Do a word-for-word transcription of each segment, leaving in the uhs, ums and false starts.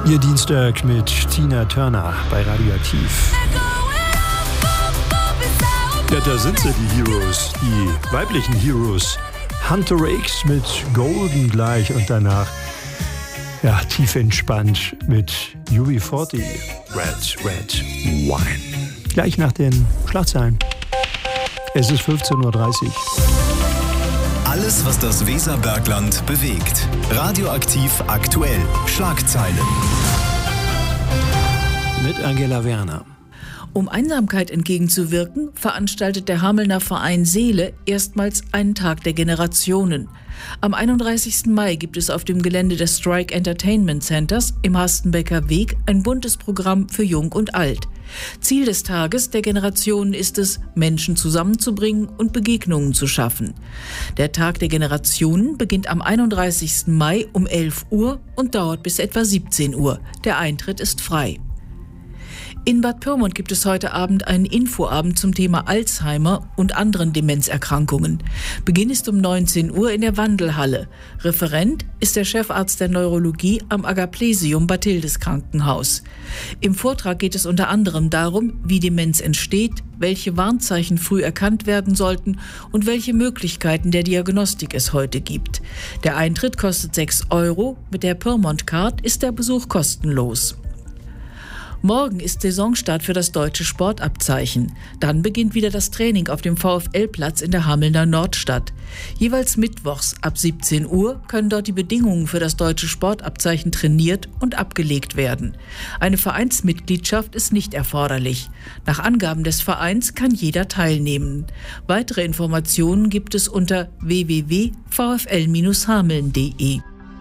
Ihr Dienstag mit Tina Turner bei Radioaktiv. Ja, da sind sie, die Heroes, die weiblichen Heroes. Hunter Rakes mit Golden gleich und danach, ja, tief entspannt mit U B vierzig, Red, Red Wine. Gleich nach den Schlagzeilen. Es ist fünfzehn Uhr dreißig. Alles, was das Weserbergland bewegt. Radioaktiv aktuell. Schlagzeilen. Mit Angela Werner. Um Einsamkeit entgegenzuwirken, veranstaltet der Hamelner Verein Seele erstmals einen Tag der Generationen. Am einunddreißigsten Mai gibt es auf dem Gelände des Strike Entertainment Centers im Hastenbecker Weg ein buntes Programm für Jung und Alt. Ziel des Tages der Generationen ist es, Menschen zusammenzubringen und Begegnungen zu schaffen. Der Tag der Generationen beginnt am einunddreißigsten Mai um elf Uhr und dauert bis etwa siebzehn Uhr. Der Eintritt ist frei. In Bad Pyrmont gibt es heute Abend einen Infoabend zum Thema Alzheimer und anderen Demenzerkrankungen. Beginn ist um neunzehn Uhr in der Wandelhalle. Referent ist der Chefarzt der Neurologie am Agaplesium Bad Hildes Krankenhaus. Im Vortrag geht es unter anderem darum, wie Demenz entsteht, welche Warnzeichen früh erkannt werden sollten und welche Möglichkeiten der Diagnostik es heute gibt. Der Eintritt kostet sechs Euro, mit der Pyrmont Card ist der Besuch kostenlos. Morgen ist Saisonstart für das deutsche Sportabzeichen. Dann beginnt wieder das Training auf dem VfL-Platz in der Hamelner Nordstadt. Jeweils mittwochs ab siebzehn Uhr können dort die Bedingungen für das deutsche Sportabzeichen trainiert und abgelegt werden. Eine Vereinsmitgliedschaft ist nicht erforderlich. Nach Angaben des Vereins kann jeder teilnehmen. Weitere Informationen gibt es unter w w w punkt v f l bindestrich hameln punkt d e.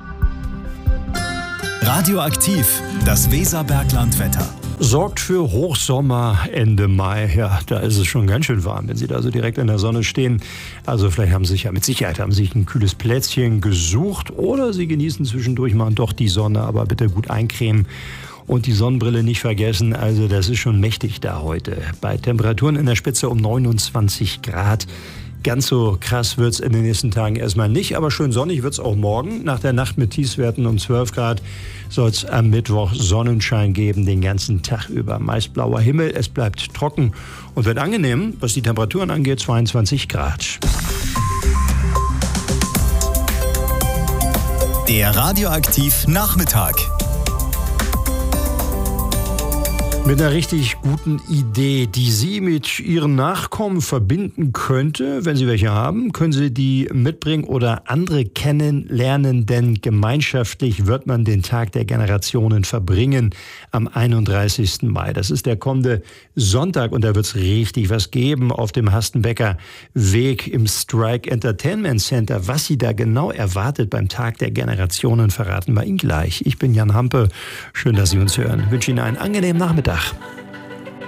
Radioaktiv, das Weserberglandwetter. Sorgt für Hochsommer Ende Mai. Ja, da ist es schon ganz schön warm, wenn Sie da so direkt in der Sonne stehen. Also vielleicht haben Sie sich ja mit Sicherheit haben Sie sich ein kühles Plätzchen gesucht oder Sie genießen zwischendurch mal doch die Sonne, aber bitte gut eincremen. Und die Sonnenbrille nicht vergessen, also das ist schon mächtig da heute. Bei Temperaturen in der Spitze um neunundzwanzig Grad. Ganz so krass wird es in den nächsten Tagen erstmal nicht, aber schön sonnig wird es auch morgen. Nach der Nacht mit Tiefstwerten um zwölf Grad soll es am Mittwoch Sonnenschein geben, den ganzen Tag über. Meist blauer Himmel, es bleibt trocken und wird angenehm, was die Temperaturen angeht, zweiundzwanzig Grad. Der Radioaktiv Nachmittag. Mit einer richtig guten Idee, die Sie mit Ihren Nachkommen verbinden könnte. Wenn Sie welche haben, können Sie die mitbringen oder andere kennenlernen, denn gemeinschaftlich wird man den Tag der Generationen verbringen am einunddreißigsten Mai. Das ist der kommende Sonntag und da wird es richtig was geben auf dem Hastenbecker Weg im Strike Entertainment Center. Was Sie da genau erwartet beim Tag der Generationen, verraten wir Ihnen gleich. Ich bin Jan Hampe. Schön, dass Sie uns hören. Ich wünsche Ihnen einen angenehmen Nachmittag.